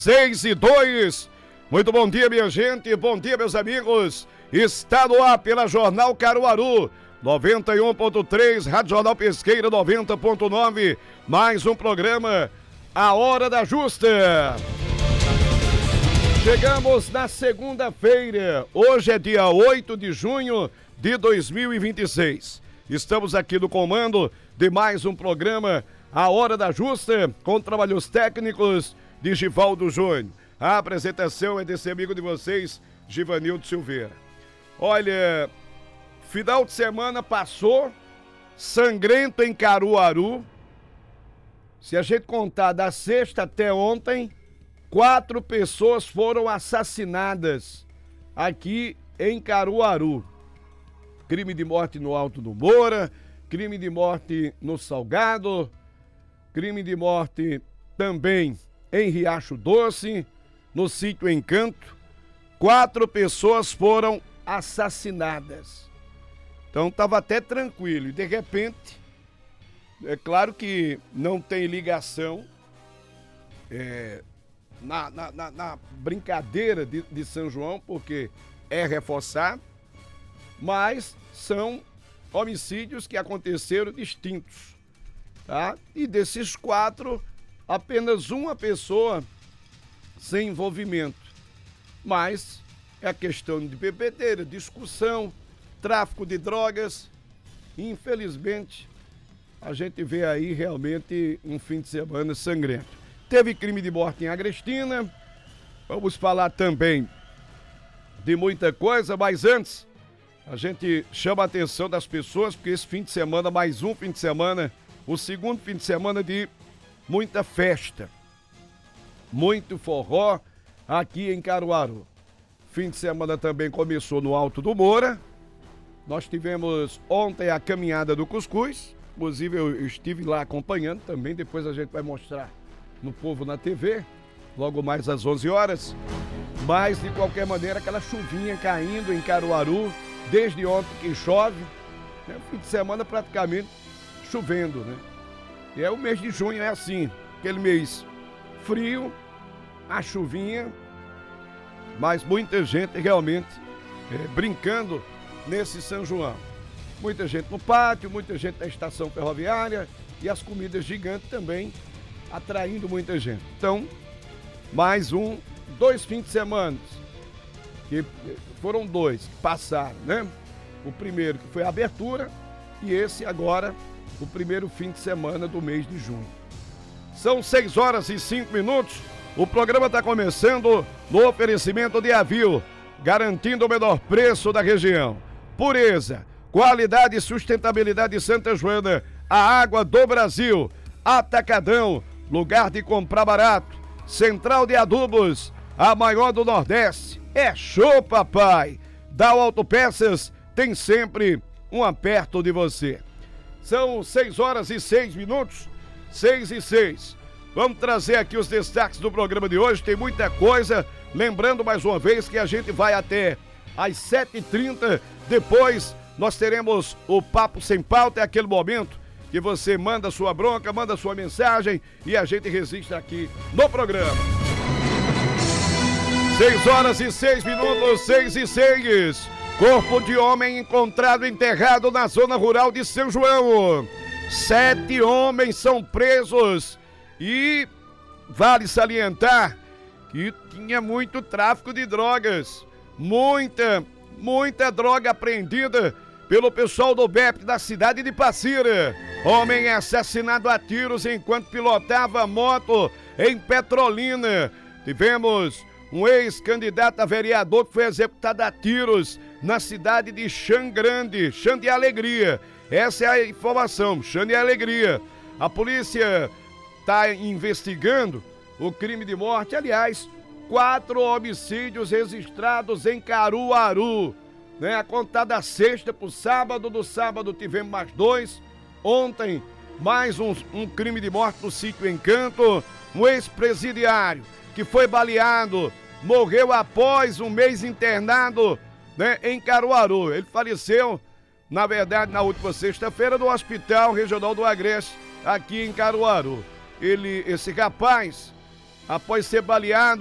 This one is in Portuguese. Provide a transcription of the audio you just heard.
6:02. Muito bom dia, minha gente, bom dia, meus amigos. Está no ar pela Jornal Caruaru, 91.3, Rádio Jornal Pesqueira 90.9, mais um programa, A Hora da Justa. Chegamos na segunda-feira, hoje é dia 8 de junho de 2026. Estamos aqui no comando de mais um programa, A Hora da Justa, com trabalhos técnicos de Givaldo Júnior. A apresentação é desse amigo de vocês, Givanildo Silveira. Olha, final de semana passou, sangrento em Caruaru. Se a gente contar da sexta até ontem, 4 pessoas foram assassinadas aqui em Caruaru. Crime de morte no Alto do Moura, crime de morte no Salgado, crime de morte também em Riacho Doce, no sítio Encanto. 4 pessoas foram assassinadas. Então estava até tranquilo. E de repente, é claro que não tem ligação na brincadeira de São João, porque é reforçado, mas são homicídios que aconteceram distintos, tá? E desses 4, apenas uma pessoa sem envolvimento. Mas é questão de bebedeira, discussão, tráfico de drogas. Infelizmente, a gente vê aí realmente um fim de semana sangrento. Teve crime de morte em Agrestina. Vamos falar também de muita coisa, mas antes, a gente chama a atenção das pessoas, porque esse fim de semana, mais um fim de semana, o segundo fim de semana de muita festa, muito forró aqui em Caruaru. Fim de semana também começou no Alto do Moura. Nós tivemos ontem a caminhada do Cuscuz, inclusive eu estive lá acompanhando também, depois a gente vai mostrar no Povo na TV, logo mais às 11 horas. Mas de qualquer maneira, aquela chuvinha caindo em Caruaru, desde ontem que chove, né? Fim de semana praticamente chovendo, né? E o mês de junho é assim, aquele mês frio, a chuvinha, mas muita gente realmente brincando nesse São João. Muita gente no pátio, muita gente na estação ferroviária e as comidas gigantes também atraindo muita gente. Então, mais 2 fins de semana, que foram 2 que passaram, né? O primeiro que foi a abertura e esse agora, o primeiro fim de semana do mês de junho. São 6:05. O programa está começando no oferecimento de Avil, garantindo o menor preço da região. Pureza, qualidade e sustentabilidade de Santa Joana, a água do Brasil. Atacadão, lugar de comprar barato. Central de Adubos, a maior do Nordeste. É show, papai! Dow Autopeças tem sempre um perto de você. São 6:06, 6:06. Vamos trazer aqui os destaques do programa de hoje, tem muita coisa. Lembrando mais uma vez que a gente vai até às 7h30. Depois nós teremos o Papo Sem Pauta, é aquele momento que você manda sua bronca, manda sua mensagem e a gente registra aqui no programa. 6:06, 6:06. Corpo de homem encontrado enterrado na zona rural de São João. 7 homens são presos e vale salientar que tinha muito tráfico de drogas. Muita droga apreendida pelo pessoal do BEP da cidade de Passira. Homem é assassinado a tiros enquanto pilotava moto em Petrolina. Tivemos um ex-candidato a vereador que foi executado a tiros na cidade de Xangrande, Xã de Alegria. Essa é a informação, Xã de Alegria. A polícia está investigando o crime de morte. Aliás, 4 homicídios registrados em Caruaru, né? A contar da sexta para o sábado, do sábado tivemos mais 2. Ontem, mais um crime de morte no sítio Encanto. Um ex-presidiário que foi baleado, morreu após um mês internado, né, em Caruaru. Ele faleceu, na verdade, na última sexta-feira, no Hospital Regional do Agreste, aqui em Caruaru. Esse rapaz após ser baleado